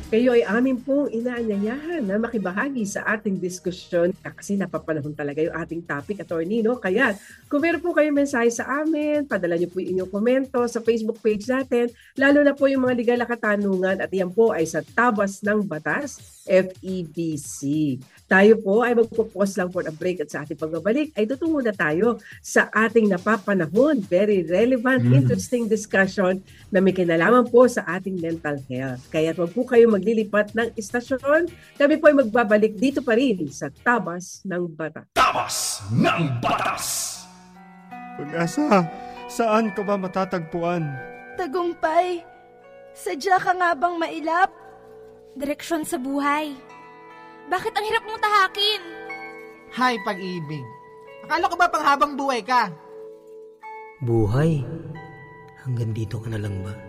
Kayo ay amin pong inaanyayahan na makibahagi sa ating diskusyon kasi napapanahon talaga yung ating topic, attorney, no? Kaya kung meron po kayong mensahe sa amin, padala niyo po yung inyong komento sa Facebook page natin, lalo na po yung mga legal na katanungan at yan po ay sa Tabas ng Batas, FEBC. Tayo po ay magpo-pause lang for a break at sa ating pagbabalik ay tutungo na tayo sa ating napapanahon, very relevant, interesting discussion na may kinalaman po sa ating mental health. Kaya wag po kayo maglilipat ng istasyon. Kami po ay magbabalik dito pa rin sa Tabas ng Batas. Tabas ng Batas! Pag-asa, saan ka ba matatagpuan? Tagumpay, sadya ka nga bang mailap? Direksyon sa buhay. Bakit ang hirap mong tahakin? Hay, pag-ibig. Akala ko ba panghabang buhay ka? Buhay? Hanggang dito ka na lang ba?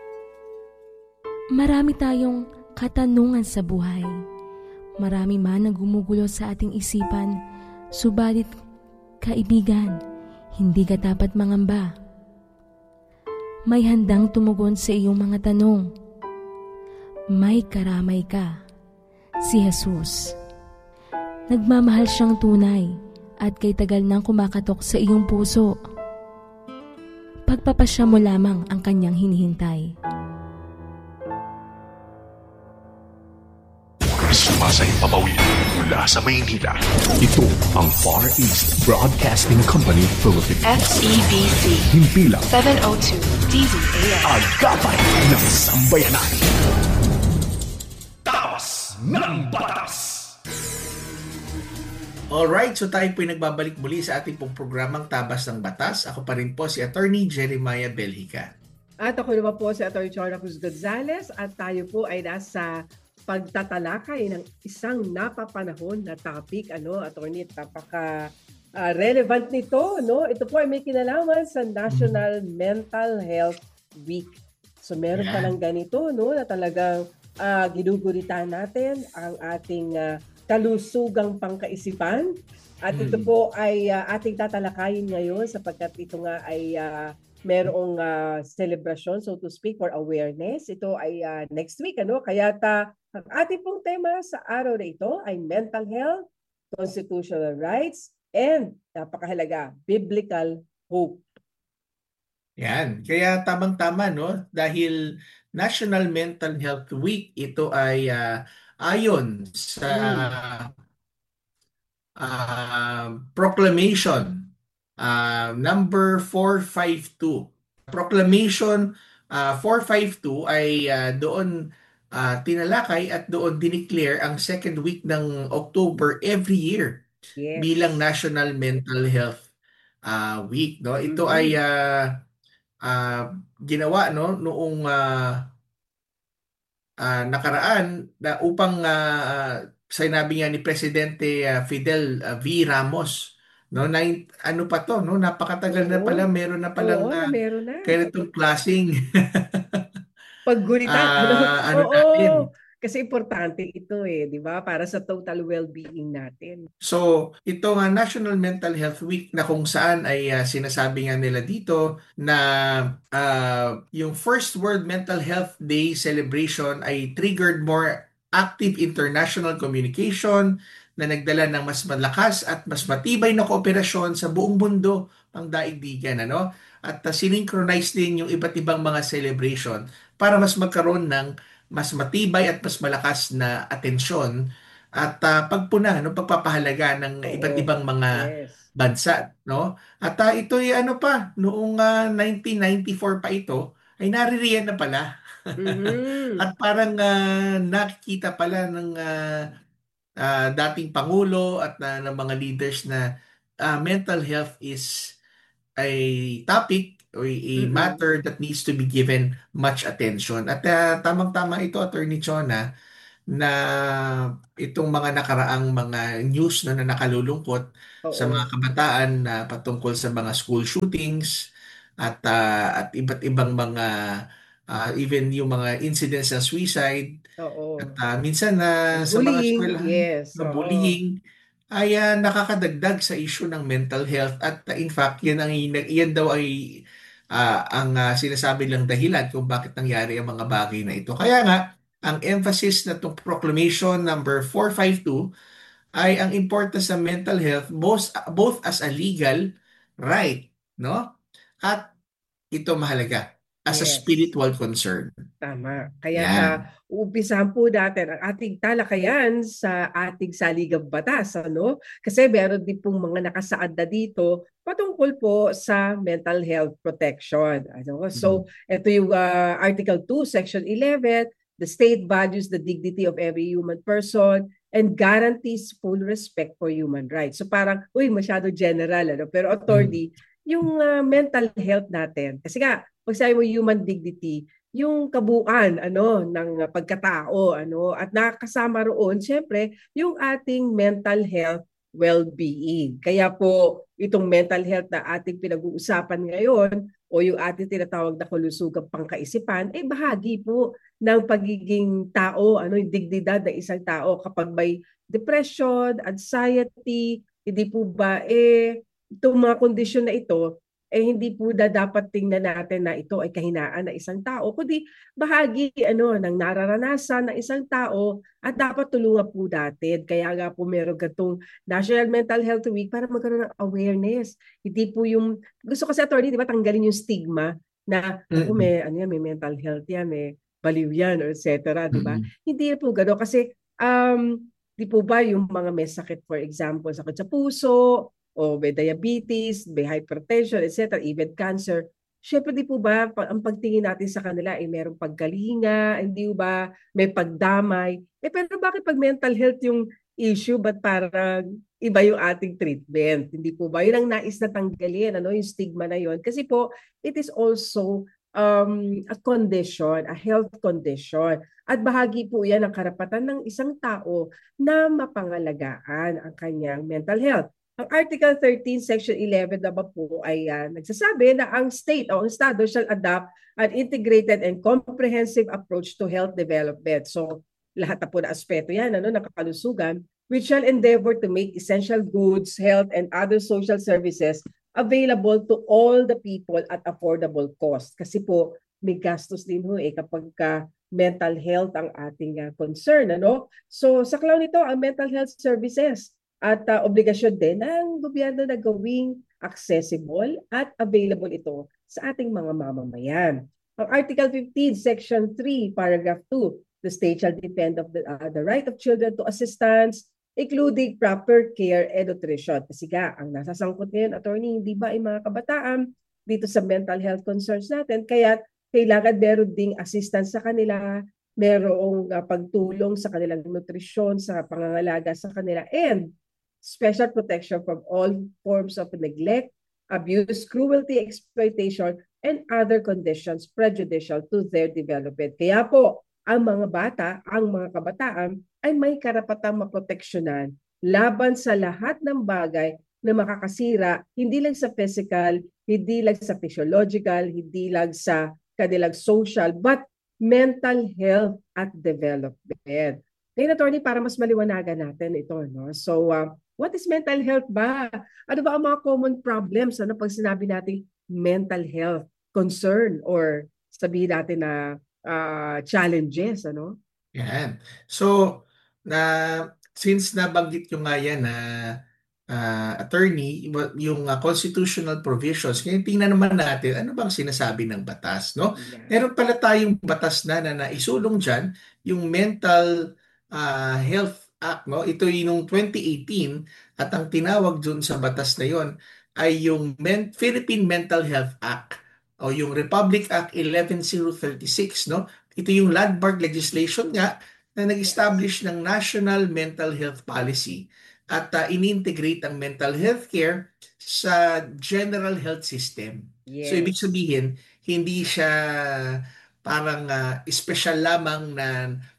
Marami tayong katanungan sa buhay. Marami man ang gumugulo sa ating isipan. Subalit, kaibigan, hindi ka dapat mangamba. May handang tumugon sa iyong mga tanong. May karamay ka. Si Jesus. Nagmamahal siyang tunay at kay tagal nang kumakatok sa iyong puso. Pagpapasya mo lamang ang kanyang hinihintay. Sumasahing papawid mula sa Maynila. Ito ang Far East Broadcasting Company Philippines. FEBC Himpilang 702 DZAM. Agapay ng Sambayanan. Tabas ng Batas! Alright, so tayo po'y nagbabalik muli sa ating pong programang Tabas ng Batas. Ako pa rin po si Attorney Jeremiah Belhica. At ako naman po si Atty. Chona Cruz Gonzalez at tayo po ay nasa pagtatalakay ng isang napapanahon na topic, attorney, napaka relevant nito, no? Ito po ay may kinalaman sa National Mental Health Week. So meron pa lang ganito, no, na talagang ginuguritan natin ang ating kalusugang pangkaisipan. At ito po ay ating tatalakayin ngayon sapagkat ito nga ay merong celebration, so to speak, for awareness. Ito ay next week, Kaya ang ating pong tema sa araw na ito ay mental health, constitutional rights, and napakahalaga, biblical hope. Yan. Kaya tamang-tama, no? Dahil National Mental Health Week, ito ay ayon sa proclamation number 452. Proclamation 452 ay doon tinalakay at doon dineclare ang second week ng October every year bilang National Mental Health Week, no? Ito ay ginawa, no, noong nakaraan na upang sinabi nga ni Presidente Fidel V. Ramos, no, na ano pa to, no, napakatagal na pala, meron na palang ganitong klaseng paggunitan. natin. Kasi importante ito di ba? Para sa total well-being natin. So, ito nga National Mental Health Week na kung saan ay sinasabi nga nila dito na yung First World Mental Health Day celebration ay triggered more active international communication na nagdala ng mas malakas at mas matibay na kooperasyon sa buong mundo ang daigdigan, At synchronize din yung iba't ibang mga celebration para mas magkaroon ng mas matibay at mas malakas na atensyon at pagpuna, pagpapahalaga ng iba't ibang mga bansa, no? At ito ay noong 1994 pa ito ay naririyan na pala. At parang nakikita pala ng dating pangulo at ng mga leaders na mental health is a topic or a matter that needs to be given much attention. At tamang-tama ito, Attorney Chona, na itong mga nakaraang mga news na nakalulungkot sa mga kabataan na patungkol sa mga school shootings at iba't ibang mga even yung mga incidents ng suicide at minsan sa mga eskwelahan na bullying ay nakakadagdag sa issue ng mental health at in fact yan daw ay ang sinasabi lang dahilan kung bakit nangyari ang mga bagay na ito. Kaya nga ang emphasis na itong Proclamation number 452 ay ang importance ng mental health both as a legal right, no? At ito mahalaga, as a Yes. spiritual concern. Tama. Kaya't Yan. uumpisahan po natin ang ating talakayan sa ating saligang batas, ano? Kasi meron din pong mga nakasaad na dito patungkol po sa mental health protection. Ano? So, ito yung Article 2, Section 11, the state values the dignity of every human person and guarantees full respect for human rights. So parang, masyado general, ano? Pero attorney, yung mental health natin, kasi nga, pag sabi mo human dignity, yung kabuuan ng pagkatao at nakakasama roon syempre yung ating mental health well-being. Kaya po itong mental health na ating pinag-uusapan ngayon o yung ating tinatawag na kalusugang pangkaisipan ay bahagi po ng pagiging tao, yung dignidad ng isang tao kapag may depression, anxiety, hindi po ba itong mga kondisyon na ito hindi po dapat tingnan natin na ito ay kahinaan ng isang tao, kundi bahagi ng nararanasan ng isang tao at dapat tulungan po natin. Kaya nga po meron gatong National Mental Health Week para magkaroon ng awareness. Hindi po yung, gusto kasi attorney, di ba, tanggalin yung stigma na, may mental health yan, baliw yan, or et cetera, di ba? Hindi po gano'n kasi, di po ba yung mga may sakit, for example, sakit sa puso, o may diabetes, may hypertension, etc., even cancer. Siyempre, di po ba, ang pagtingin natin sa kanila ay merong pagkalinga, hindi ba may pagdamay. Pero bakit pag mental health yung issue, ba't parang iba yung ating treatment? Hindi po ba? Yun ang nais na tanggalin, yung stigma na yun. Kasi po, it is also a condition, a health condition. At bahagi po yan ng karapatan ng isang tao na mapangalagaan ang kanyang mental health. Ang Article 13, Section 11 naman po ay nagsasabi na ang state o ang Estado shall adopt an integrated and comprehensive approach to health development. So lahat na po na aspeto yan ng kalusugan, which shall endeavor to make essential goods, health, and other social services available to all the people at affordable cost. Kasi po may gastos din kapag mental health ang ating concern. So sa klaw nito, ang mental health services at obligasyon din ng gobyerno na gawing accessible at available ito sa ating mga mamamayan. Ang Article 15, Section 3, Paragraph 2, the state shall depend of the right of children to assistance, including proper care and nutrition. Kasi ang nasasangkot ngayon, attorney, hindi ba ay mga kabataan dito sa mental health concerns natin, kaya kailangan meron ding assistance sa kanila, merong pagtulong sa kanilang nutrisyon, sa pangangalaga sa kanila, and special protection from all forms of neglect, abuse, cruelty, exploitation, and other conditions prejudicial to their development. Kaya po, ang mga bata, ang mga kabataan, ay may karapatang maproteksyonan laban sa lahat ng bagay na makakasira, hindi lang sa physical, hindi lang sa physiological, hindi lang sa kanilang social, but mental health at development. Ngayon, attorney, para mas maliwanagan natin ito. So, what is mental health ba? Ano ba ang mga common problems pag sinabi natin mental health concern or sabihin natin na challenges? Yan. So, since nabanggit nyo nga yan na attorney, yung constitutional provisions, ngayon tingnan naman natin ano bang sinasabi ng batas, no? Yeah. Meron pala tayong batas na naisulong dyan, yung Mental Health Act, no? Ito yung 2018 at ang tinawag dun sa batas na yon ay yung Philippine Mental Health Act o yung Republic Act 11036, no? Ito yung landmark legislation nga na nag-establish ng National Mental Health Policy at in-integrate ang mental health care sa general health system. Yes. So ibig sabihin, hindi siya parang special lamang na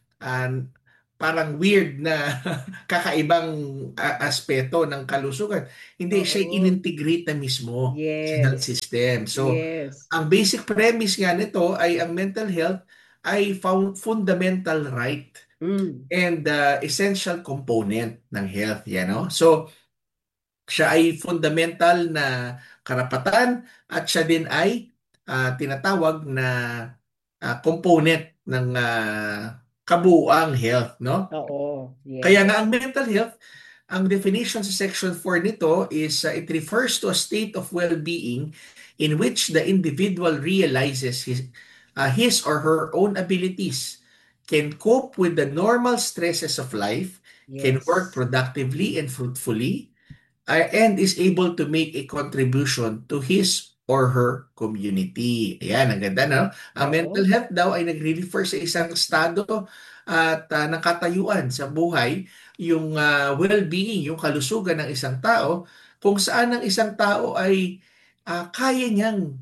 parang weird na kakaibang aspeto ng kalusugan. Hindi, siya in-integrate na mismo sa health system. So ang basic premise nga nito ay ang mental health ay fundamental right and essential component ng health. So, siya ay fundamental na karapatan at siya din ay tinatawag na component ng kabuuang health, no? Oo. Kaya nga Yes. ang mental health, ang definition sa Section 4 nito is it refers to a state of well-being in which the individual realizes his or her own abilities, can cope with the normal stresses of life, can work Yes. productively and fruitfully, and is able to make a contribution to his or her community. Ayan, ang ganda, no? Ang mental Oo. health daw ay nagre-refer sa isang estado at ng katayuan sa buhay, yung well-being, yung kalusugan ng isang tao, kung saan ang isang tao ay kaya niyang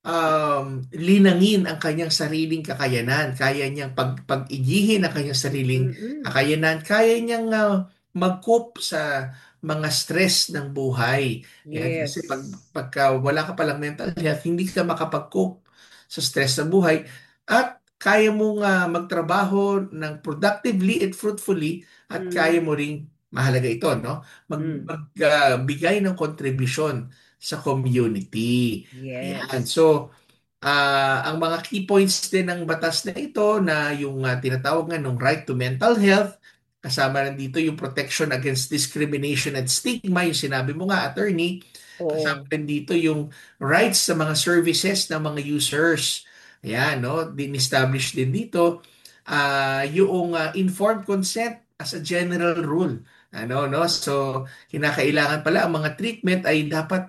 linangin ang kanyang sariling kakayanan, kaya niyang pag-igihin ang kanyang sariling Mm-mm. kakayanan, kaya niyang mag-cope sa mga stress ng buhay. Yan, kasi Yes. pagka wala ka palang mental health, hindi ka makapag-cope sa stress ng buhay at kaya mong magtrabaho ng productively and fruitfully at kaya Mm. mo ring mahalaga ito, no? Mm. Magbigay ng contribution sa community. Ayan. Yes. So, ang mga key points din ng batas na ito na yung tinatawag nga ng right to mental health, kasama rin dito yung protection against discrimination and stigma, yung sinabi mo nga, attorney. Kasama Oo. rin dito yung rights sa mga services ng mga users. Ayan, no? Din-establish din dito yung informed consent as a general rule. Ano, no? So, kinakailangan pala ang mga treatment ay dapat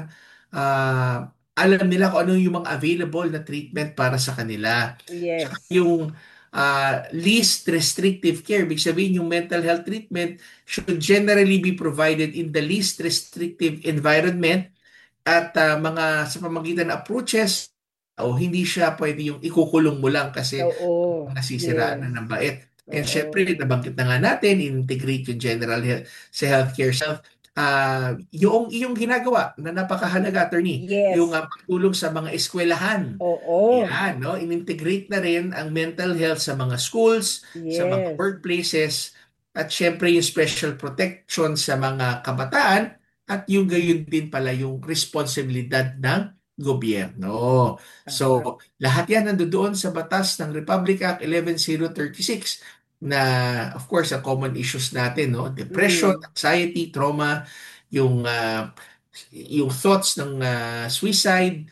ah, alam nila kung ano yung mga available na treatment para sa kanila. Tsaka Yes. yung least restrictive care, ibig sabihin yung mental health treatment should generally be provided in the least restrictive environment at mga sa pamagitan ng approaches o hindi siya pwede yung ikukulong mo lang kasi Oo. nasisiraan na Yes. ng bait. And syempre, Oo. nabanggit na nga natin, integrate yung general health sa healthcare self. Yung iyong ginagawa na napakahalaga, attorney, yung Yes. pagtulong sa mga eskwelahan. Oo. Yan, no? In-integrate na rin ang mental health sa mga schools, sa mga Yes. workplaces, at syempre yung special protection sa mga kabataan at yung gayon din pala yung responsibilidad ng gobyerno. Tama. So, lahat yan nandoon sa batas ng Republic Act 11036 na of course ang common issues natin, no? Depression, Mm. anxiety, trauma, yung yung thoughts ng suicide,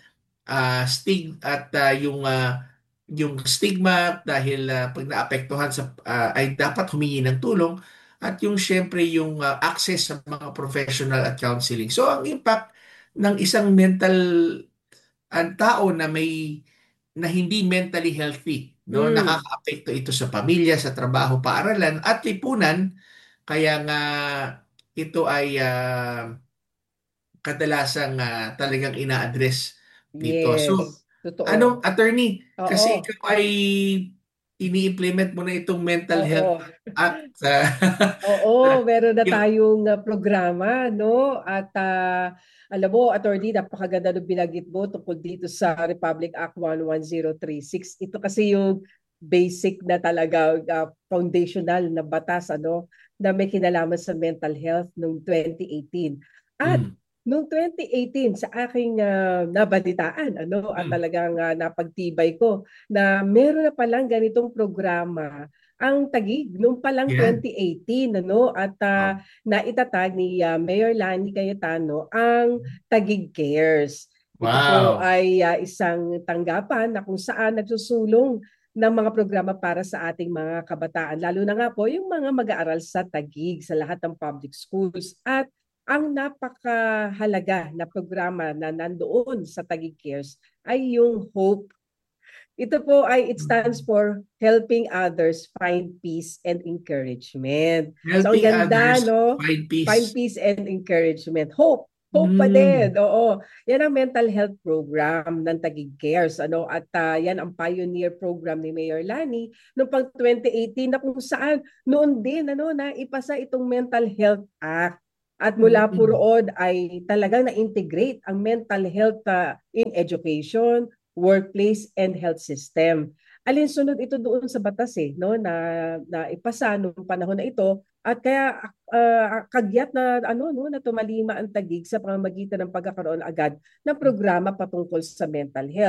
yung stigma dahil pag naapektuhan ay dapat humingi ng tulong at yung syempre yung access sa mga professional at counseling. So ang impact ng isang mental ang tao na hindi mentally healthy, no? Mm. Nakakaapekto ito sa pamilya, sa trabaho, paaralan at lipunan. Kaya nga ito ay kadalasang talagang ina-address dito. So, Yes. Totoo. attorney, kasi Oo. ikaw ay ini-implement mo na itong Mental Health Oo. Act Oo, meron na yung, tayong programa, no? At alam mo, attorney, napakaganda ng binanggit mo tungkol dito sa Republic Act 11036. Ito kasi yung basic na talaga foundational na batas ano na may kinalaman sa mental health noong 2018. At mm, noong 2018 sa aking nabalitaan ano at mm, talagang napagtibay ko na meron na palang ganitong programa ang Taguig noong palang yan. 2018 ano at Oh, naitatag ni Mayor Lani Cayetano ang Taguig Cares. Ito po wow. ay isang tanggapan na kung saan nagsusulong ng mga programa para sa ating mga kabataan lalo na nga po yung mga mag-aaral sa Taguig sa lahat ng public schools at ang napakahalaga na programa na nandoon sa Taguig Cares ay yung Hope. Ito po ay it stands for Helping Others Find Peace and Encouragement. So ang Helping ganda, others no? find Find peace. peace and encouragement. Hope. Hope pa Mm, din. Oo. Yan ang mental health program ng Taguig Cares. Ano? At yan ang pioneer program ni Mayor Lani noong pang 2018 na kung saan noon din ano, na ipasa itong Mental Health Act. At mula po mm, roon ay talagang na-integrate ang mental health in education, workplace, and health system. Alinsunod ito doon sa batas no na ipasa noong panahon na ito at kaya kagyat na ano no na tumalima ang Taguig sa pamamagitan ng pagkakaroon agad ng programa patungkol sa mental health.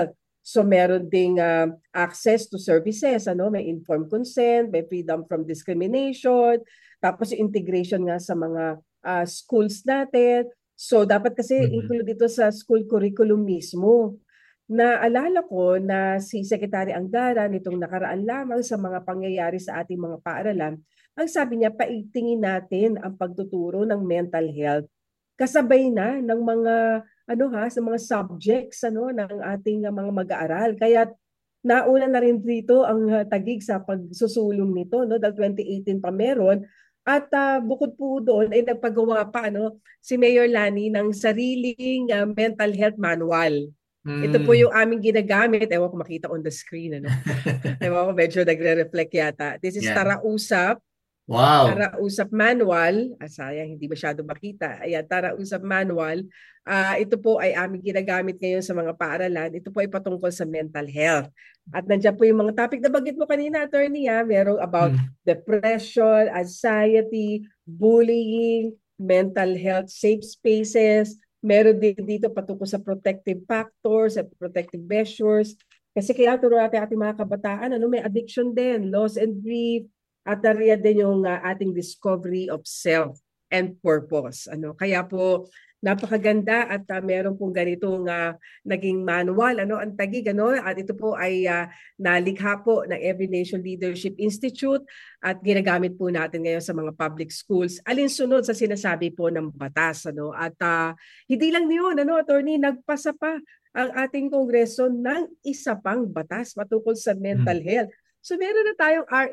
So meron ding access to services, may informed consent, may freedom from discrimination, tapos yung integration nga sa mga schools natin. So dapat kasi include ito sa school curriculum mismo. Naalala ko na si Secretary Angara nitong nakaraan lamang sa mga pangyayari sa ating mga paaralan, ang sabi niya, paigtingin natin ang pagtuturo ng mental health kasabay na ng mga sa mga subjects ng ating mga mag-aaral. Kaya nauna na rin dito ang Taguig sa pagsusulong nito dahil 2018 pa meron. At bukod po doon ay nagpagawa pa si Mayor Lani ng sariling mental health manual. Ito po yung aming ginagamit. Ewan ko makita on the screen. Ewan ko medyo nagre-reflect yata. This is Tara Usap. Wow. Tara Usap Manual. Sayang, hindi masyado makita. Ayan, Tara Usap Manual. Ito po ay aming ginagamit ngayon sa mga paaralan. Ito po ay patungkol sa mental health. At nandiyan po yung mga topic na bagit mo kanina, attorney, merong about depression, anxiety, bullying, mental health, safe spaces. Meron din dito patungkol sa protective factors, protective measures. Kasi kaya turo natin ating mga kabataan, may addiction din, loss and grief, at nariyan din yung ating discovery of self and purpose. Kaya po napakaganda at meron pong ganitong naging manual ang Taguig at ito po ay nalikha po ng Every Nation Leadership Institute at ginagamit po natin ngayon sa mga public schools alinsunod sa sinasabi po ng batas at hindi lang niyon attorney, nagpasa pa ang ating Kongreso ng isa pang batas patungkol sa mental health. So meron na tayong RA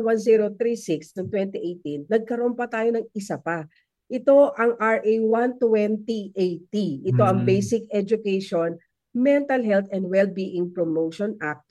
11036 noong 2018. Nagkaroon pa tayo ng isa pa. Ito ang RA 12080. Ito ang Basic Education, Mental Health and Wellbeing Promotion Act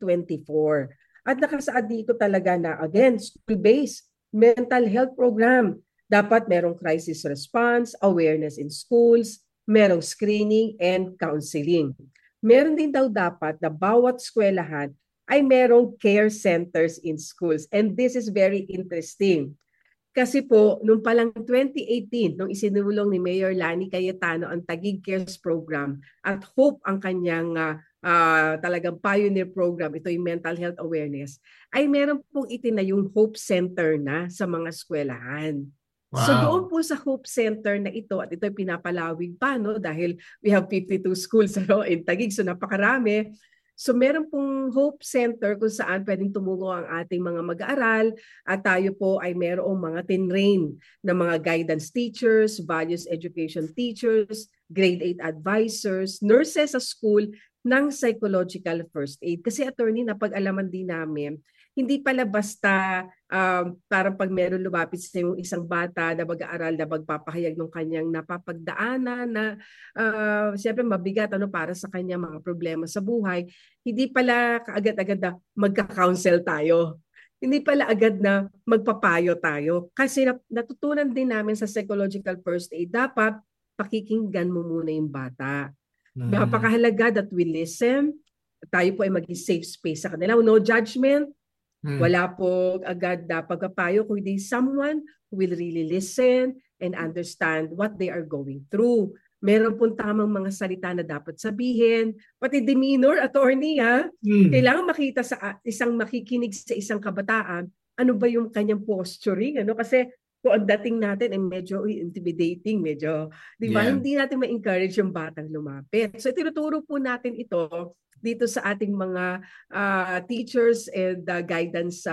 2024. At nakasaad dito talaga na, again, school-based mental health program. Dapat merong crisis response, awareness in schools, merong screening and counseling. Meron din daw dapat na bawat eskwelahan ay merong care centers in schools. And this is very interesting. Kasi po, nung palang 2018, nung isinulong ni Mayor Lani Cayetano ang Taguig Cares Program at HOPE ang kanyang talagang pioneer program, ito yung mental health awareness, ay meron pong itinayong HOPE Center na sa mga eskwelahan. Wow. So doon po sa HOPE Center na ito, at ito ay pinapalawig pa dahil we have 52 schools in Taguig, so napakarami. So meron pong HOPE Center kung saan pwedeng tumungo ang ating mga mag-aaral at tayo po ay merong mga tinrain na mga guidance teachers, values education teachers, grade 8 advisors, nurses sa school ng psychological first aid. Kasi attorney, napag-alaman din namin, hindi pala basta parang pag meron lumapit sa yung isang bata na mag-aaral na magpapahayag ng kanyang napapagdaanan na siyempre mabigat para sa kanya mga problema sa buhay, hindi pala kaagad-agad na magka-counsel tayo. Hindi pala agad na magpapayo tayo. Kasi natutunan din namin sa psychological first aid, dapat pakikinggan mo muna yung bata. Napakahalaga that we listen. Tayo po ay maging safe space sa kanila. No judgment. Wala po agad na pagpapayo, kundi someone who will really listen and understand what they are going through. Meron pong tamang mga salita na dapat sabihin, pati demeanor, attorney kailangan makita sa isang makikinig sa isang kabataan, ano ba yung kanyang posturing, kasi kung ang dating natin ay medyo intimidating, medyo, di ba, hindi natin ma-encourage yung batang lumapit. So tinuturo po natin ito dito sa ating mga teachers and guidance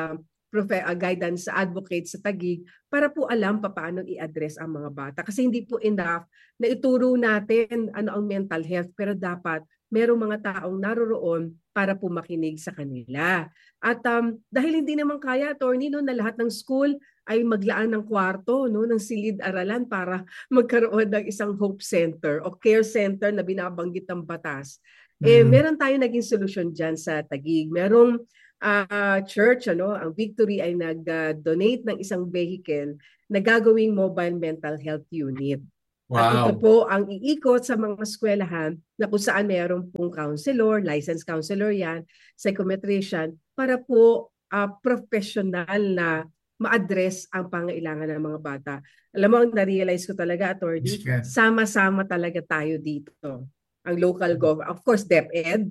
advocates sa Taguig para po alam paano i-address ang mga bata. Kasi hindi po enough na ituro natin ano ang mental health, pero dapat merong mga taong naroroon para po makinig sa kanila. At dahil hindi naman kaya, attorney, na lahat ng school ay maglaan ng kwarto ng silid-aralan para magkaroon ng isang HOPE Center o care center na binabanggit ng batas. Meron tayo naging solusyon dyan sa Taguig. Merong church, ang Victory ay nag-donate ng isang vehicle na gagawing mobile mental health unit. Wow. At ito po ang iikot sa mga eskwelahan na kung saan meron pong counselor, licensed counselor yan, psychometrician, para po professional na ma-address ang pangailangan ng mga bata. Alam mo, ang na-realize ko talaga, attorney, sama-sama talaga tayo dito. Ang local government, of course, DepEd,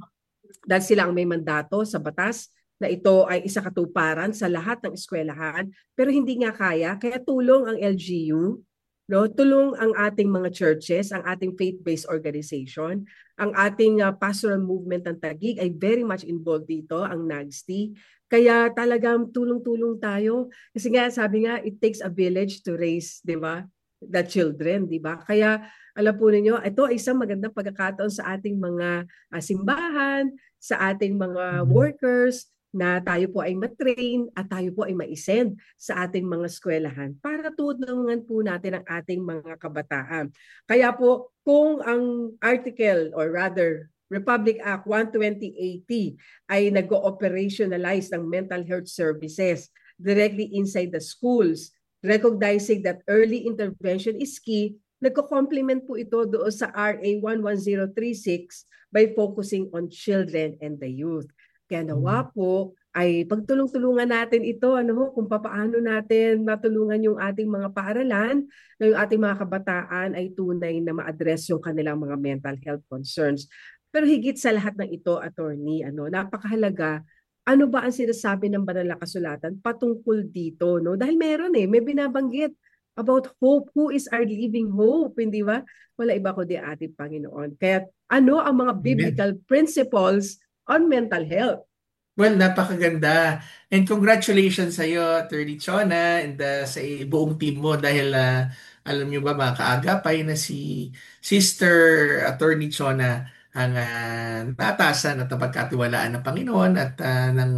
dahil sila ang may mandato sa batas na ito ay isa katuparan sa lahat ng eskwelahan, pero hindi nga kaya tulong ang LGU, no? Tulong ang ating mga churches, ang ating faith-based organization, ang ating pastoral movement ng Taguig ay very much involved dito, ang NAGSTI. Kaya talagang tulong-tulong tayo. Kasi nga, sabi nga, it takes a village to raise, di ba, the children, di ba? Kaya alam po ninyo, ito ay isang magandang pagkakataon sa ating mga simbahan, sa ating mga workers, na tayo po ay matrain at tayo po ay ma-send sa ating mga eskwelahan para tulungan po natin ang ating mga kabataan. Kaya po, kung ang article or rather Republic Act 12080 ay nag-operationalize ng mental health services directly inside the schools, recognizing that early intervention is key, nagko-complement po ito doon sa RA 11036 by focusing on children and the youth. Kaya nawa po ay pagtulong-tulungan natin ito, kung paano natin matulungan yung ating mga paaralan, na yung ating mga kabataan ay tunay na ma-address yung kanilang mga mental health concerns. Pero higit sa lahat ng ito, attorney, napakahalaga, ano ba ang sinasabi ng banal na kasulatan patungkol dito, no? Dahil may binabanggit about hope. Who is our living hope, hindi ba? Wala iba kundi ating Panginoon. Kaya ano ang mga biblical principles on mental health? Well, napakaganda. And congratulations sa iyo, Attorney Chona, and sa buong team mo dahil alam niyo ba mga kaagapay na si Sister Attorney Chona ang naatasan at napagkatiwalaan ng Panginoon at ng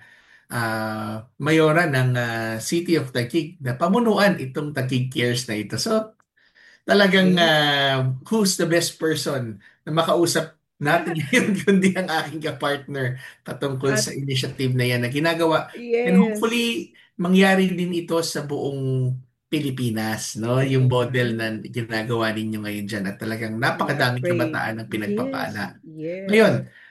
mayora ng City of Taguig na pamunuan itong Taguig Cares na ito. So, talagang who's the best person na makausap natin ngayon kundi ang aking kapartner patungkol sa initiative na yan na ginagawa. Yes. And hopefully, mangyari din ito sa buong Pilipinas, no? Yung model na ginagawa ninyo ngayon dyan at talagang napakadaming kabataan ang pinagpapala. Yes. Ngayon,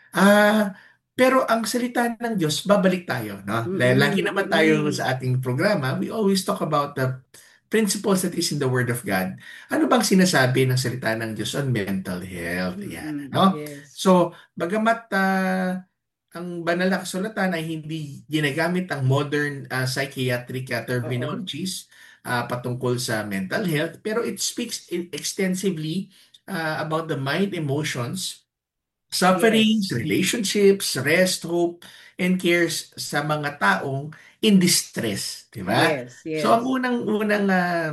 pero ang salita ng Diyos, babalik tayo, no? Dahil lagi naman tayo sa ating programa, we always talk about the principles that is in the Word of God. Ano bang sinasabi ng salita ng Diyos on mental health? Yan, no? Yes. So, bagamat ang banal na kasulatan ay hindi ginagamit ang modern psychiatric terminologies patungkol sa mental health, pero it speaks extensively about the mind, emotions, sufferings, relationships, rest, hope, and cares sa mga taong in distress, di ba? Yes, yes. So ang unang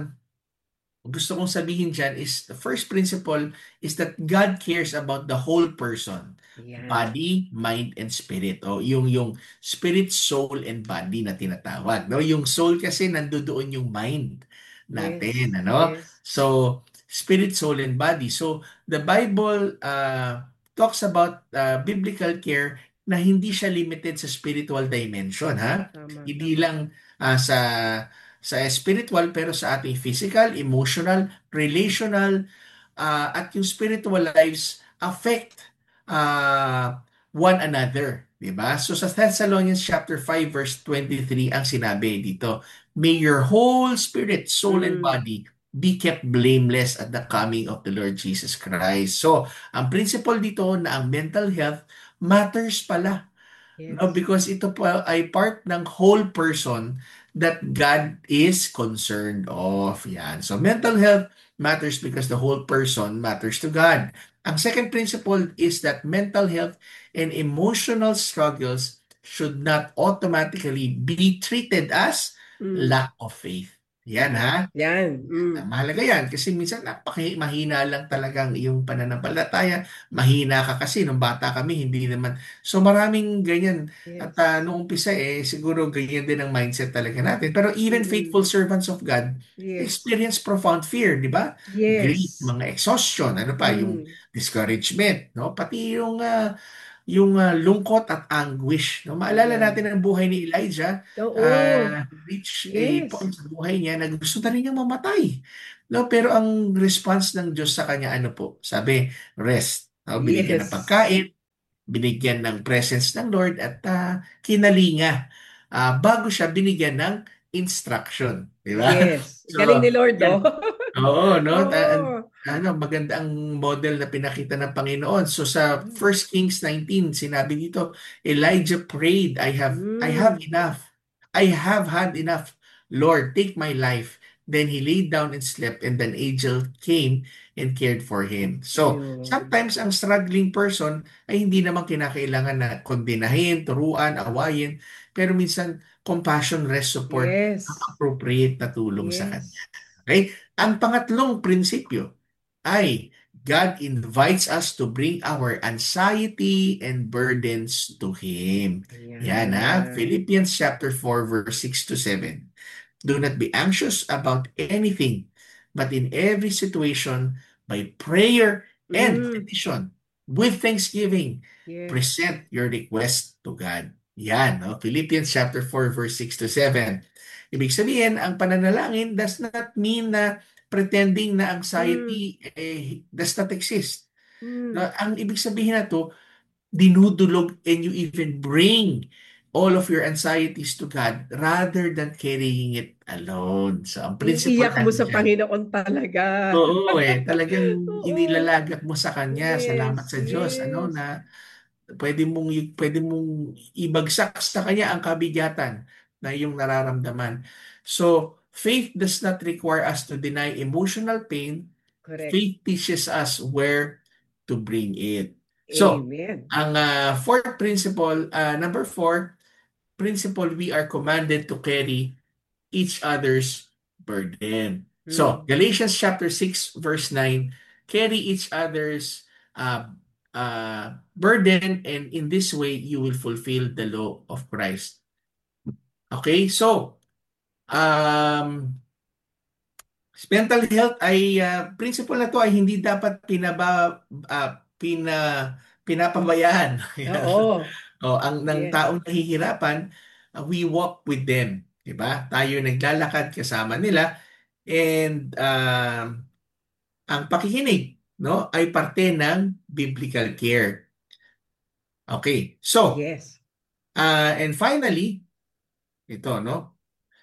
gusto kong sabihin dyan is the first principle is that God cares about the whole person. Body, mind, and spirit. O yung spirit, soul, and body na tinatawag. No? Yung soul kasi nandoon yung mind natin. Yes, ano? yes. So, spirit, soul, and body. So, the Bible talks about biblical care na hindi siya limited sa spiritual dimension. Hindi lang sa spiritual pero sa ating physical, emotional, relational, at yung spiritual lives affect one another. Diba? So sa Thessalonians chapter 5 verse 23 ang sinabi dito, may your whole spirit, soul, and body be kept blameless at the coming of the Lord Jesus Christ. So, ang principle dito na ang mental health matters pala. Yes. No, because ito pa ay part ng whole person that God is concerned of. Yan. So, mental health matters because the whole person matters to God. Ang second principle is that mental health and emotional struggles should not automatically be treated as lack of faith. Yan ha. Yan. Mahalaga yan kasi minsan mahina lang talagang iyong pananampalataya. Mahina ka kasi nung bata kami, hindi naman. So maraming ganyan. Yes. At nung umpisa siguro ganyan din ang mindset talaga natin. Pero even faithful servants of God experience profound fear, di ba? Yes. Grief, mga exhaustion, ano pa, yung discouragement, no? Pati yung lungkot at anguish. No? Maalala natin ang buhay ni Elijah. Reach a point sa buhay niya na gusto na rin niyang mamatay. No? Pero ang response ng Diyos sa kanya, ano po? Sabi, rest. No? Binigyan ng pagkain, binigyan ng presence ng Lord at kinalinga. Bago siya binigyan ng instruction. Di ba? Yes. So, Galing ni Lord, yan. no? Oo, no? Oo. Maganda ang model na pinakita ng Panginoon. So sa 1 Kings 19, sinabi dito, Elijah prayed, I have Mm. enough. I have had enough. Lord, take my life. Then he laid down and slept, and an angel came and cared for him. So, Ayun. sometimes ang struggling person ay hindi naman kinakailangan na kondenahin, turuan, awayin, pero minsan compassion, rest, support, ang Yes. appropriate na tulong sa kanya. Yes. Okay? Ang pangatlong prinsipyo ay God invites us to bring our anxiety and burdens to Him. Yan ha, Ayan. Philippians chapter 4 verse 6 to 7. Do not be anxious about anything, but in every situation, by prayer and Mm. petition, with thanksgiving, Yes. present your request to God. Yan, no? Philippians chapter 4 verse 6 to 7. Ibig sabihin, ang pananalangin does not mean na pretending na Mm. anxiety does not exist. No, Mm. ang ibig sabihin na to, dinudulog and you even bring all of your anxieties to God rather than carrying it alone. So, ang principle Iniiyak mo sa nandiyan. Panginoon talaga. Oo talagang Oo. inilalagak mo sa Kanya. Salamat Yes. sa Diyos, Yes. na pwede mong ibagsak sa Kanya ang kabigatan na iyong nararamdaman. So, faith does not require us to deny emotional pain. Correct. Faith teaches us where to bring it. So, Amen. ang fourth principle, number 4, principle, we are commanded to carry each other's burden. So, Mm. Galatians chapter 6 verse 9, carry each other's burden, and in this way you will fulfill the law of Christ. Okay, so mental health ay principle na to ay hindi dapat pinapabayaan. Oo. Ang ng Yes. taong nahihirapan, we walk with them, 'di ba? Tayo naglalakad kasama nila, and ang pakikinig, no, ay parte ng biblical care. Okay. So, Yes. and finally, ito, no?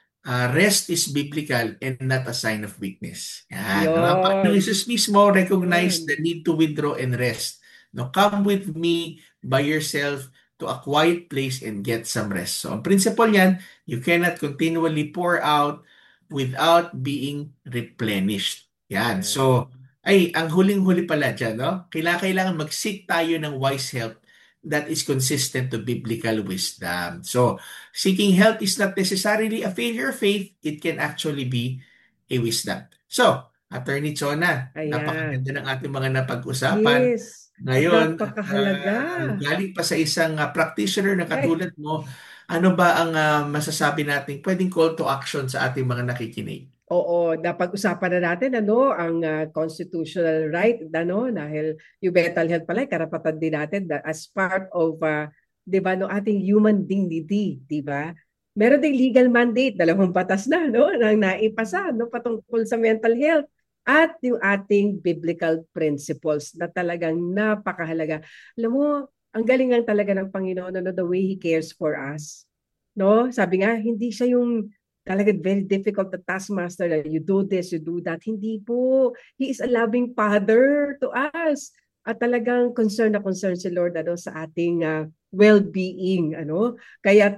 Rest is biblical and not a sign of weakness. Yan. Ang Panginoong Yon. Jesus mismo recognize the Yon. need to withdraw and rest. No, come with me by yourself to a quiet place and get some rest. So, ang principle niyan, you cannot continually pour out without being replenished. Yan. So, Yan. ang huling-huli pala dyan, no? Kailangan mag-seek tayo ng wise help that is consistent to biblical wisdom. So, seeking help is not necessarily a failure of faith. It can actually be a wisdom. So, Attorney Chona, Ayan. napakaganda ng ating mga napag-usapan. Yes. At Ngayon, napakahalaga. galing pa sa isang practitioner na Ay, katulad mo, ano ba ang masasabi natin pwedeng call to action sa ating mga nakikinig? oo, napag-usapan na natin ang constitutional right, dahil yung mental health pala, karapatan din natin as part of, 'di ba, no, ating human dignity, 'di ba? Meron ding legal mandate, 2 batas na, no, nang naipasa, no, patungkol sa mental health at yung ating biblical principles na talagang napakahalaga. Alam mo, ang galing lang talaga ng Panginoon, no, the way He cares for us. No? Sabi nga, hindi siya yung talagang very difficult na taskmaster na you do this, you do that. Hindi po. He is a loving father to us. At talagang concern na concern si Lord sa ating well-being. Kaya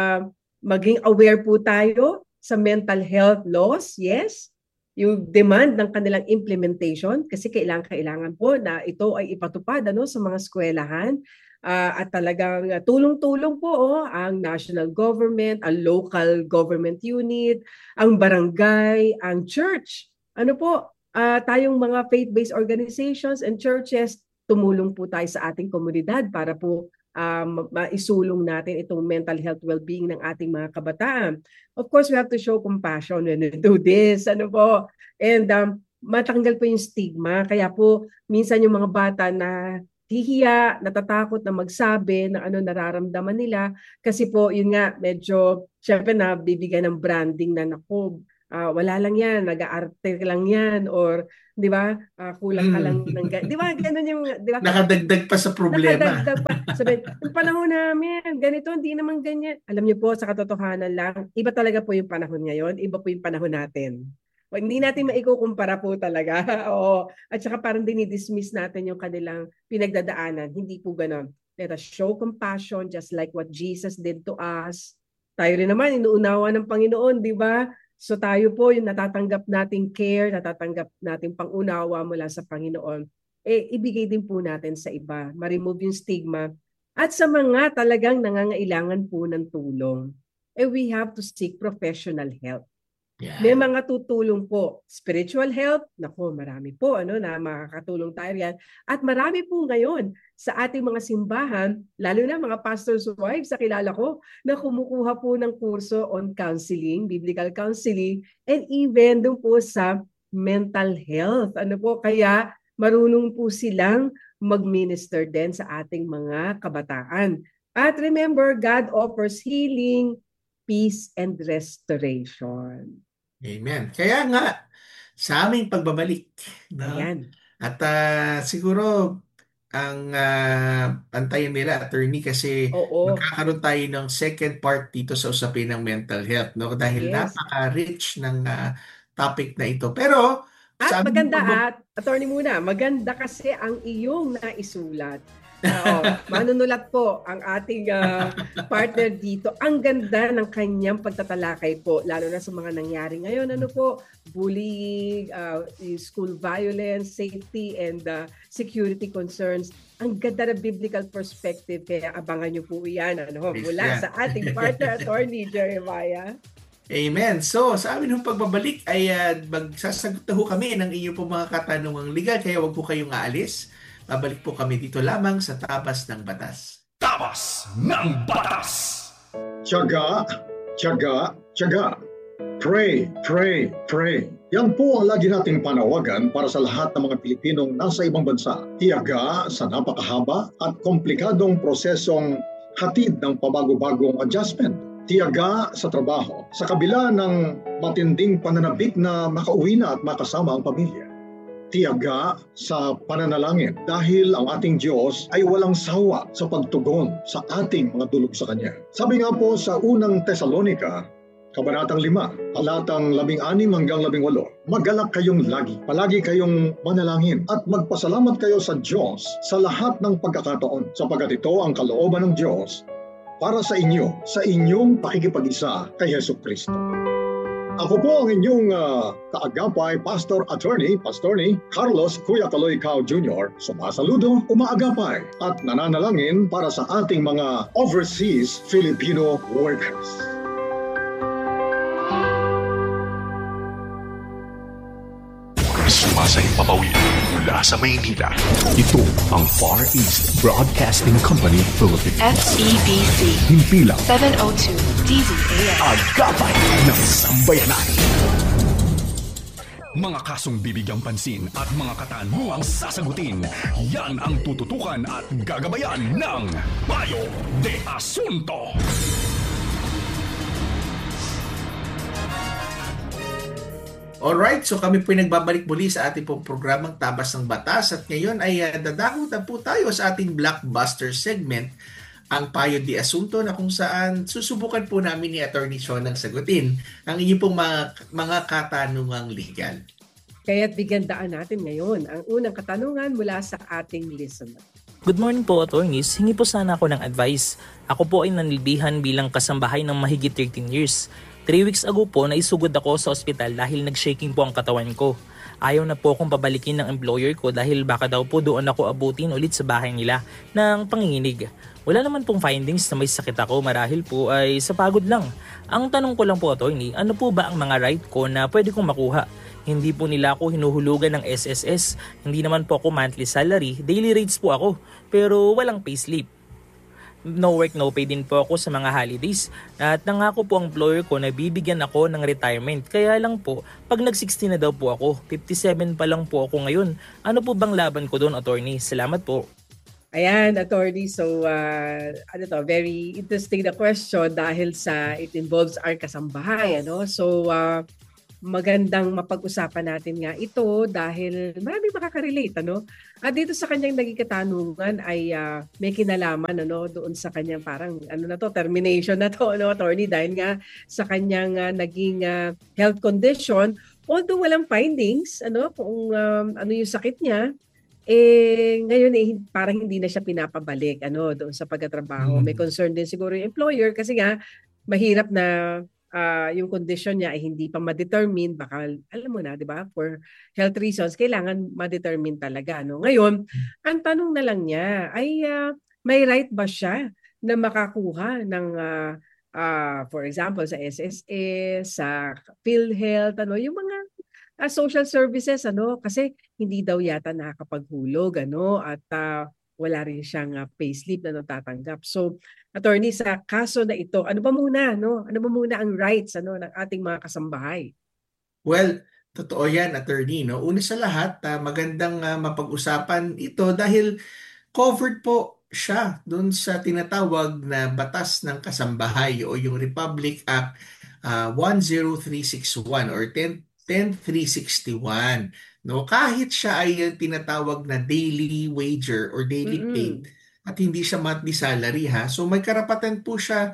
maging aware po tayo sa mental health laws, yes. Yung demand ng kanilang implementation kasi kailangan po na ito ay ipatupad sa mga eskwelahan. At talagang tulong-tulong po ang national government, ang local government unit, ang barangay, ang church. Tayong mga faith-based organizations and churches, tumulong po tayo sa ating komunidad para po maisulong natin itong mental health well-being ng ating mga kabataan. Of course, we have to show compassion when we do this. And matanggal po yung stigma. Kaya po, minsan yung mga bata na hihiya, natatakot na magsabi ng nararamdaman nila kasi po yun nga medyo syempre na bibigyan ng branding na naku, wala lang yan, nag-aarte lang yan, or, di ba, kulang ka lang ng, di ba, ganun yung, di ba? Nakadagdag pa sa problema. Nakadagdag pa. Sabi, yung panahon namin, ganito, hindi naman ganyan. Alam niyo po, sa katotohanan lang, iba talaga po yung panahon ngayon, iba po yung panahon natin. Hindi natin maikukumpara po talaga. Oo. At saka parang dinidismiss natin yung kanilang pinagdadaanan. Hindi po ganun. Let us show compassion just like what Jesus did to us. Tayo rin naman, inuunawa ng Panginoon, di ba? So tayo po, yung natatanggap nating care, natatanggap nating pangunawa mula sa Panginoon, ibigay din po natin sa iba. Ma-remove yung stigma. At sa mga talagang nangangailangan po ng tulong, we have to seek professional help. Yeah. May mga tutulong po. Spiritual help, nako, marami po na makakatulong tayo yan. At marami po ngayon sa ating mga simbahan, lalo na mga pastor's wives, sa kilala ko, na kumukuha po ng kurso on counseling, biblical counseling, and even doon po sa mental health. Kaya marunong po silang mag-minister din sa ating mga kabataan. At remember, God offers healing, peace, and restoration. Amen. Kaya nga, sa aming pagbabalik, Ayan. At siguro, ang antayin nila, attorney, kasi magkakaroon tayo ng second part dito sa usapin ng mental health, no? Dahil napaka-rich ng topic na ito. Pero, at maganda, attorney muna, maganda kasi ang iyong naisulat. Manunulat po ang ating partner dito. Ang ganda ng kanyang pagtatalakay po, lalo na sa mga nangyari ngayon. Bullying, school violence, safety, and security concerns. Ang ganda ng biblical perspective, kaya abangan niyo po yan mula sa ating partner, Attorney Jeremiah. Amen. So, sa amin ng pagbabalik ay magsasagot na ho kami ng inyong po mga katanungang legal, kaya wag po kayong aalis. Babalik po kami dito lamang sa Tabas ng Batas. Tabas ng Batas! Tiyaga, tiyaga, tiyaga. Pray, pray, pray. Yan po ang lagi nating panawagan para sa lahat ng mga Pilipinong nasa ibang bansa. Tiyaga sa napakahaba at komplikadong prosesong hatid ng pabago-bagong adjustment. Tiyaga sa trabaho, sa kabila ng matinding pananabik na makauwi na at makasama ang pamilya. Tiyaga sa pananalangin dahil ang ating Diyos ay walang sawa sa pagtugon sa ating mga dulog sa Kanya. Sabi nga po sa unang Tesalonica, Kabanatang 5, talatang 16 hanggang 18, magalak kayong lagi, palagi kayong manalangin at magpasalamat kayo sa Diyos sa lahat ng pagkakataon, sapagkat ito ang kalooban ng Diyos para sa inyo, sa inyong pakikipag-isa kay Jesucristo. Ako po ang inyong kaagapay, Pastor Attorney Carlos Kuya Kaloy Cao Jr. Sumasaludo, umaagapay at nananalangin para sa ating mga overseas Filipino workers. Sumasayang papawid mula sa Maynila. Ito ang Far East Broadcasting Company Philippines. FEBC. Himpilang 702 DZAM. Agapay ng Sambayanan. Mga kasong bibigyang pansin at mga katanungang sasagutin, yan ang tututukan at gagabayan ng Payo de Asunto. Alright, so kami po nagbabalik muli sa ating pong programang Tabas ng Batas at ngayon ay dadako na po tayo sa ating blockbuster segment, ang Payo de Asunto, na kung saan susubukan po namin ni Attorney Sean ang sagutin ang inyong pong mga katanungang legal. Kaya't bigandaan natin ngayon ang unang katanungan mula sa ating listener. Good morning po, attorneys. Hingi po sana ako ng advice. Ako po ay nanilbihan bilang kasambahay ng mahigit 13 years. 3 weeks ago po, naisugod ako sa ospital dahil nag-shaking po ang katawan ko. Ayaw na po akong pabalikin ng employer ko dahil baka daw po doon ako abutin ulit sa bahay nila ng panginginig. Wala naman pong findings na may sakit ako, marahil po ay sa pagod lang. Ang tanong ko lang po, attorney, ano po ba ang mga right ko na pwede kong makuha? Hindi po nila ako hinuhulugan ng SSS, hindi naman po ako monthly salary, daily rates po ako, pero walang payslip. No work, no pay din po ako sa mga holidays at nangako po ang employer ko na bibigyan ako ng retirement. Kaya lang po, pag nag-60 na daw po ako, 57 pa lang po ako ngayon. Ano po bang laban ko doon, attorney? Salamat po. Ayan, attorney. So, very interesting na question dahil it involves our kasambahay. So, magandang mapag-usapan natin nga ito dahil maraming makaka-relate, ano? At dito sa kanyang naging katanungan ay may kinalaman, ano, doon sa kanyang parang, ano na to, termination na to, ano, attorney, dahil nga sa kanyang naging health condition. Although walang findings, ano, kung ano yung sakit niya, ngayon parang hindi na siya pinapabalik, ano, doon sa pagtatrabaho. May concern din siguro yung employer kasi nga mahirap na yung condition niya ay hindi pa ma-determine, baka alam mo na, 'di ba? For health reasons, kailangan ma-determine talaga, no? Ngayon, ang tanong na lang niya ay may right ba siya na makakuha ng for example sa SSS, sa PhilHealth, ano, yung mga social services, ano, kasi hindi daw yata nakakapaghulog, ano, at wala rin siyang payslip na natatanggap. So, attorney, sa kaso na ito, ano ba muna, no? Ano ba muna ang rights, ano, ng ating mga kasambahay? Well, totoo yan, attorney, no? Una sa lahat, magandang mapag-usapan ito dahil covered po siya doon sa tinatawag na Batas ng Kasambahay o yung Republic Act 10361 or 10361. No, kahit siya ay tinatawag na daily wager or daily paid at hindi siya monthly salary ha. So may karapatan po siya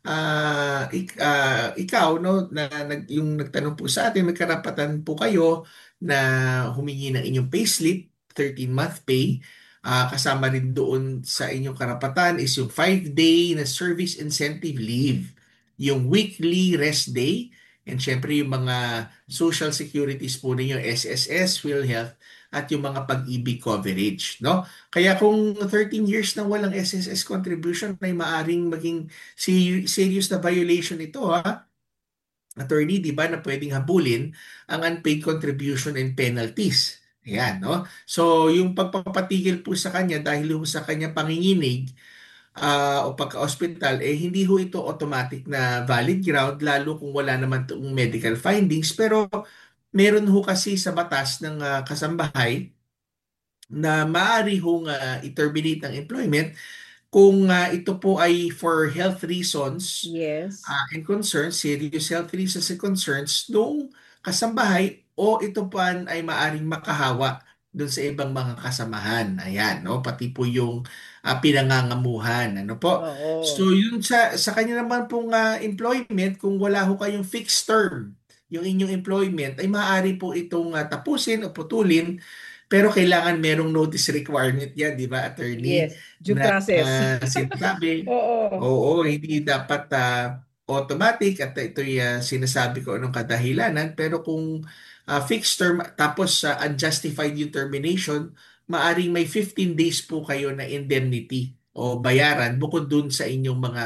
ikaw no yung nagtanong po sa atin, may karapatan po kayo na humingi ng inyong payslip, 13-month pay. Kasama rin doon sa inyong karapatan is yung 5-day na service incentive leave, yung weekly rest day, and syempre yung mga social securities po ninyo, SSS, PhilHealth, at yung mga pag-ibig coverage, no? Kaya kung 13 years nang walang SSS contribution ay maaring maging serious na violation ito, ha? Attorney, di ba, na pwedeng habulin ang unpaid contribution and penalties. Ayan, no? So, yung pagpapatigil po sa kanya dahil ho sa kanya panginginig o pagka-hospital, hindi ho ito automatic na valid ground, lalo kung wala naman itong medical findings. Pero meron ho kasi sa batas ng kasambahay na maaari hong i-terminate ang employment kung ito po ay for health reasons and concerns, serious health reasons and concerns nung kasambahay o ito pa ay maaring makahawa doon sa ibang mga kasamahan. Ayan, no? Pati po yung pinangangamuhan. Ano po? So yun sa kanya naman pong employment, kung wala ho kayong fixed term, yung inyong employment, ay maaari po itong tapusin o putulin. Pero kailangan merong notice requirement yan, di ba, attorney? Yes, due process. Sinasabi, Oo. hindi dapat automatic at ito'y sinasabi ko anong kadahilanan. Pero kung fixed term tapos unjustified yung termination, maaring may 15 days po kayo na indemnity o bayaran bukod dun sa inyong mga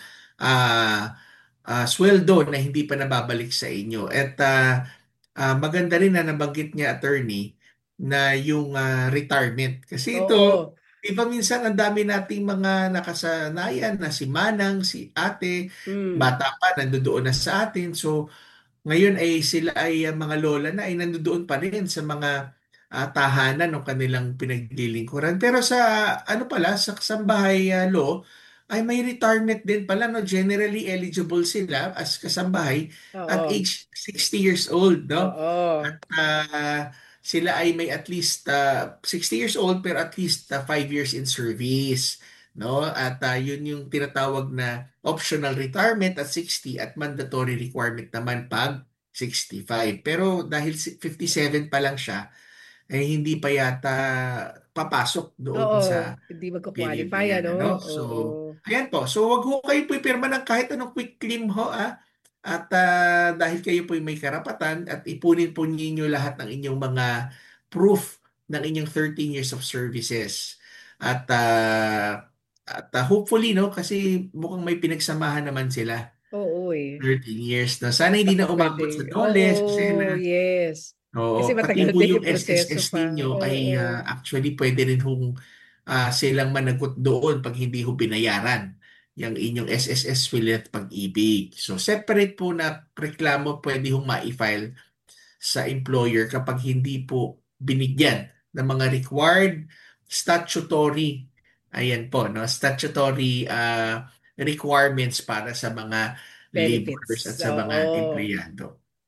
sweldo na hindi pa nababalik sa inyo. At maganda rin na nabanggit niya, attorney, na yung retirement. Kasi ito, iba minsan ang dami nating mga nakasanayan na si Manang, si ate, bata pa, nandoon na sa atin. So, ngayon ay sila ay mga lola na ay nandoon pa rin sa mga tahanan ng kanilang pinaglilingkuran. Pero sa ano pala, sa kasambahay law, ay may retirement din pala, no? Generally eligible sila as kasambahay at age 60 years old, no? At sila ay may at least 60 years old pero at least 5 years in service, no? At yun yung tinatawag na optional retirement at 60 at mandatory requirement naman pag 65. Pero dahil 57 pa lang siya, hindi pa yata papasok doon sa hindi magko-qualify, ano? So, ayan po. So, wag ho kayo po ipirma ng kahit anong quick claim ho, At dahil kayo po may karapatan at ipunin po ninyo lahat ng inyong mga proof ng inyong 13 years of services. At hopefully, no, kasi mukhang may pinagsamahan naman sila. 13 years na. Sana hindi na umabot sa doles. Yes. Oo, Kasi pati matagal po din yung yung proseso SSS pa. ninyo ay actually pwede rin hong silang managot doon pag hindi ho binayaran yung inyong SSS PhilHealth Pag-ibig. So separate po na reklamo pwede hong ma-file sa employer kapag hindi po binigyan ng mga required statutory statutory requirements para sa mga laborers at sa mga empleyado.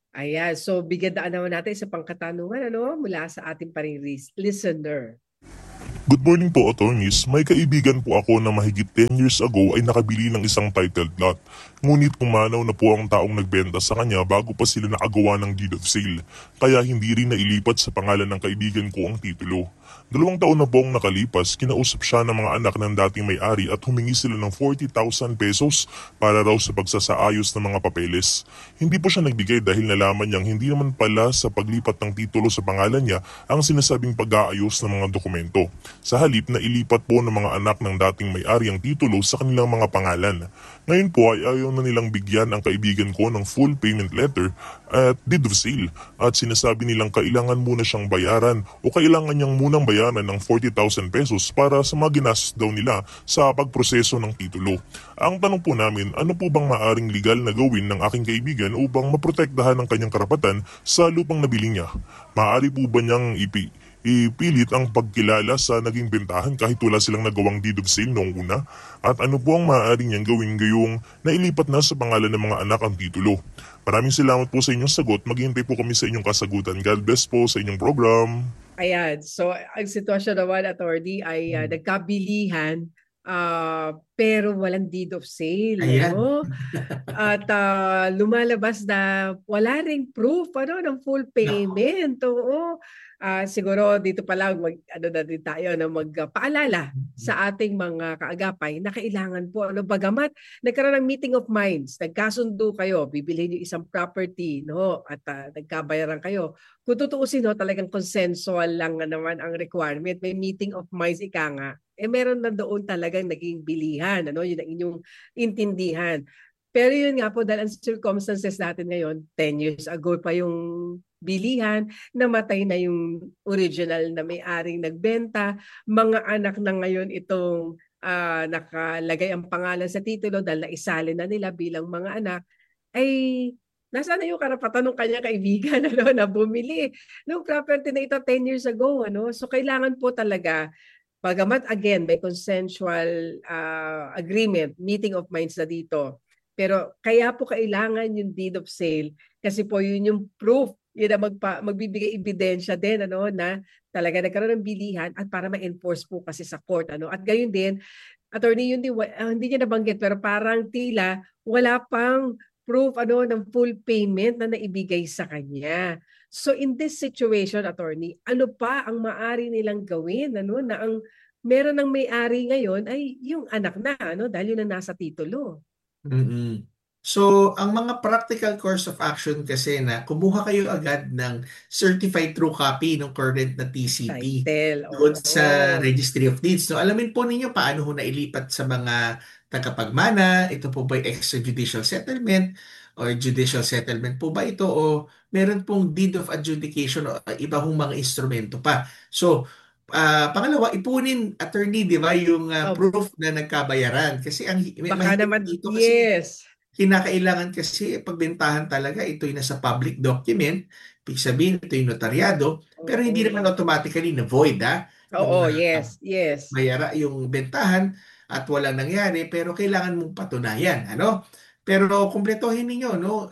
Ayan, so bigyan daan naman natin sa pangkatanungan mula sa ating paring listener. Good morning po, attorneys. May kaibigan po ako na mahigit 10 years ago ay nakabili ng isang titled lot. Ngunit pumanaw na po ang taong nagbenta sa kanya bago pa sila nakagawa ng deed of sale. Kaya hindi rin nailipat sa pangalan ng kaibigan ko ang titulo. 2 taon na po ang nakalipas, kinausap siya ng mga anak ng dating may-ari at humingi sila ng 40,000 pesos para raw sa pagsasaayos ng mga papeles. Hindi po siya nagbigay dahil nalaman niyang hindi naman pala sa paglipat ng titulo sa pangalan niya ang sinasabing pag-aayos ng mga dokumento. Sa halip na ilipat po ng mga anak ng dating may-ari ang titulo sa kanilang mga pangalan. Ngayon po ay ayaw na nilang bigyan ang kaibigan ko ng full payment letter at deed of sale at sinasabi nilang kailangan muna siyang bayaran o kailangan niyang munang bayaran ng 40,000 pesos para sa mga ginastos daw nila sa pagproseso ng titulo. Ang tanong po namin, ano po bang maaring legal na gawin ng aking kaibigan upang maprotektahan ang kanyang karapatan sa lupang nabili niya? Maaari po ba niyang ipilit ang pagkilala sa naging bentahan kahit wala silang nagawang deed of sale noong una? At ano po ang maaari niyang gawin gayong nailipat na sa pangalan ng mga anak ang titulo? Maraming salamat po sa inyong sagot. Maghihintay po kami sa inyong kasagutan. God bless po sa inyong program. Ayan, so ang sitwasyon naman, attorney, ay nagkabilihan pero walang deed of sale. Ayan. At lumalabas na wala ring proof ng full payment. Oo. Siguro dito pa lang na din tayo na magpaalala sa ating mga kaagapay na kailangan po bagamat nagkaroon ng meeting of minds, nagkasundo kayo, bibilhin yung isang property at nagkabayaran kayo. Kung tutuusin talagang consensual lang naman ang requirement, may meeting of minds ika nga. Meron na doon talagang naging bilihan, yun ang inyong intindihan. Pero yun nga po, dahil ang circumstances natin ngayon, 10 years ago pa yung bilihan, namatay na yung original na may-aring nagbenta, mga anak na ngayon itong nakalagay ang pangalan sa titulo dahil naisali na nila bilang mga anak, ay nasaan na yung karapatan ng kanyang kaibigan na bumili ng property na ito 10 years ago. So kailangan po talaga, bagamat again may consensual agreement, meeting of minds na dito. Pero kaya po kailangan yung deed of sale kasi po yun yung proof, yun ang magbibigay ebidensya din na talaga nagkaroon ng bilihan at para ma-enforce po kasi sa court. At gayon din, attorney, yun hindi niya nabanggit pero parang tila wala pang proof ng full payment na naibigay sa kanya. So in this situation, attorney, ano pa ang maaari nilang gawin na ang meron ng may-ari ngayon ay yung anak na dahil yun ang nasa titulo. Mm-mm. So, ang mga practical course of action kasi na kumuha kayo agad ng certified true copy ng current na TCP doon sa Registry of Deeds. So, alamin po ninyo paano ho nailipat sa mga tagapagmana. Ito po ba extrajudicial settlement or judicial settlement po ba ito o meron pong deed of adjudication o iba hong mga instrumento pa. So, pangalawa, ipunin, attorney, di ba, yung proof na nagkabayaran. Kasi ang baka naman, dito kasi, kinakailangan kasi pagbentahan talaga, ito'y nasa public document, ibig sabihin, ito'y notaryado, pero hindi naman automatically na void, yes. Bayara yung bentahan at walang nangyari, pero kailangan mong patunayan, Pero kumpletuhin ninyo,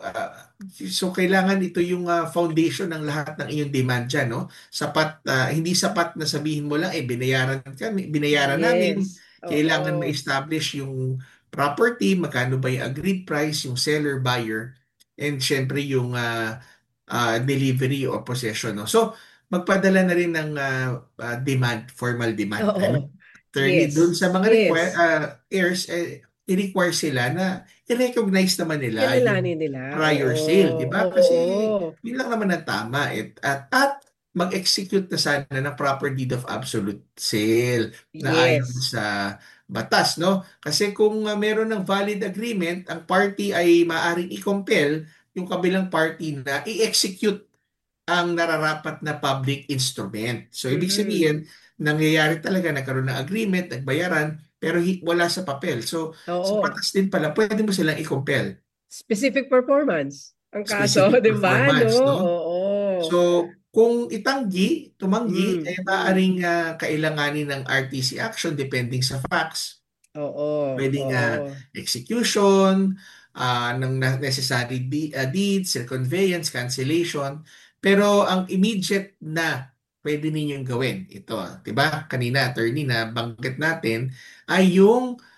so kailangan ito yung foundation ng lahat ng iyong demand dyan, Sapat, hindi sapat na sabihin mo lang, binayaran namin. Kailangan ma-establish yung property, magkano ba yung agreed price, yung seller, buyer, and syempre yung delivery or possession. So, magpadala na rin ng demand, formal demand. Doon sa mga heirs, i-require sila na i-recognize naman nila yung prior sale, di ba? Kasi yun lang naman ang tama. At mag-execute na sana ng proper deed of absolute sale na ayon sa batas, Kasi kung meron ng valid agreement, ang party ay maaaring i-compel yung kabilang party na i-execute ang nararapat na public instrument. So, ibig sabihin, nangyayari talaga, nagkaroon ng agreement, nagbayaran, pero wala sa papel. So, sa batas din pala, pwede mo silang i-compel. Specific performance. Ang kaso, di ba? So, kung tumanggi, ay maaaring kailanganin ng RTC action depending sa facts. Pwedeng execution, ng necessary deeds, conveyance, cancellation. Pero ang immediate na pwede ninyong gawin, ito, 'di ba? Kanina, attorney, na banggit natin ay yung